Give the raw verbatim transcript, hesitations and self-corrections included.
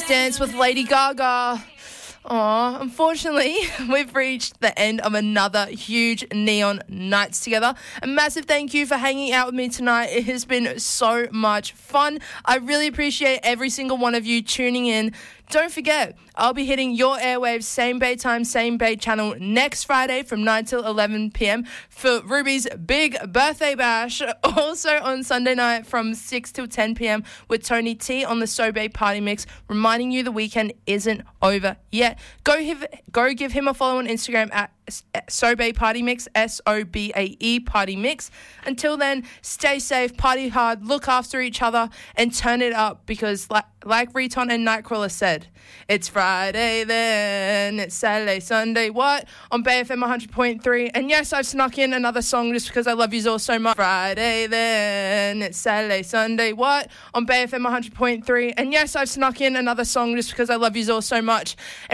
Dance with Lady Gaga. Aw, unfortunately, we've reached the end of another huge Neon Nights together. A massive thank you for hanging out with me tonight. It has been so much fun. I really appreciate every single one of you tuning in. Don't forget, I'll be hitting your airwaves, same bay time, same bay channel, next Friday from nine till eleven p.m. for Ruby's big birthday bash. Also on Sunday night from six till ten p.m. with Tony T on the Sobay Party Mix, reminding you the weekend isn't over yet. Go, give, go give him a follow on Instagram at Sobay Party Mix, S O B A E Party Mix. Until then, stay safe, party hard, look after each other, and turn it up because, like, like Riton and Nightcrawler said, it's Friday then, it's Saturday, Sunday, what? On Bay F M one hundred point three. And yes, I've snuck in another song just because I love you all so much. Friday then, it's Saturday, Sunday, what? On Bay F M one hundred point three. And yes, I've snuck in another song just because I love you all so much.